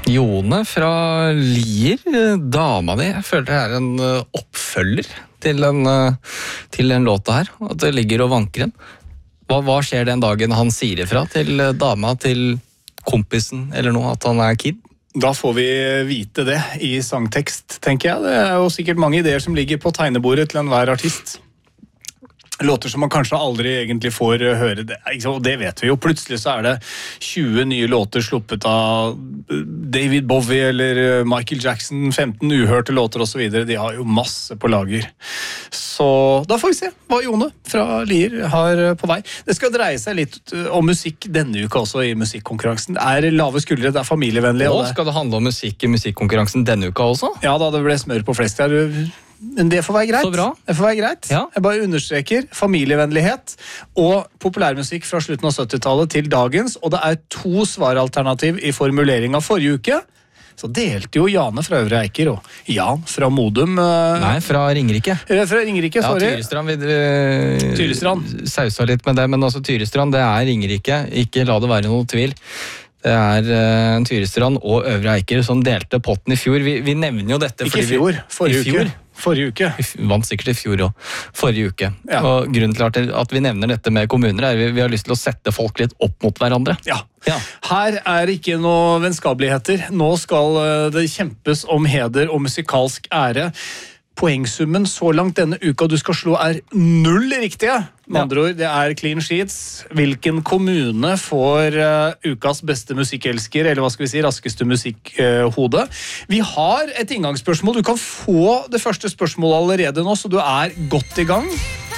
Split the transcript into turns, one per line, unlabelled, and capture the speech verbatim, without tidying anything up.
Jone fra Lier, dama di, jeg føler det er en oppfølger til den, til den låta her, at det ligger og vanker en. Hva, hva skjer den dagen han sier ifra til dama, til kompisen eller noe, at han er kid?
Da får vi vite det i sangtekst, tenker jeg. Det er jo sikkert mange ideer som ligger på tegnebordet til enhver artist. Låter som man kanskje aldri egentlig får høre det, og det vet vi jo. Plutselig så er det tjue nye låter sluppet av David Bowie eller Michael Jackson, femten uhørte låter og så videre. De har jo masse på lager. Så da får vi se hva Jone fra Lier har på vei. Det skal dreie seg litt om musikk denne uka også i musikkonkurransen. Det er lave skuldre, det er familievennlig.
Og skal det handle om musikk i musikkonkurransen denne uka også?
Ja da, det ble smør på flest her. Men det får være greit.
Så bra.
Det får være greit.
Ja.
Jeg bare understreker familievennlighet og populærmusikk fra slutten av syttitallet til dagens, og det er to svaralternativ i formulering av forrige uke. Så delte jo Jane fra Øvre Eiker og Jan fra Modum.
Nei, fra Ringerike.
Fra Ringerike, sorry.
Ja, Tyrestrand. Vi uh,
Tyrestrand.
sausa litt med det, men altså Tyrestrand, det er Ringerike. Ikke la det være noe tvil. Det er uh, Tyrestrand og Øvre Eiker som delte potten i fjor. Vi, vi nevner jo dette.
Ikke i fjor, forrige
i fjor.
uke. Forrige uke.
Vi vant sikkert i fjor også. Forrige uke.
Ja.
Og grunnen til at vi nevner dette med kommuner er at vi har lyst til å sette folk litt opp mot hverandre.
Ja.
Ja.
Her er ikke noe vennskapeligheter. Nå skal det kjempes om heder og musikalsk ære. Poengsummen så langt denne uka du skal slå er null riktige. Med andre ord, det er clean sheets. Hvilken kommune får uh, ukas beste musikkelsker, eller hva skal vi si, raskeste musikkhode? Uh, vi har et inngangsspørsmål. Du kan få det første spørsmålet allerede nå, så du er godt i gang.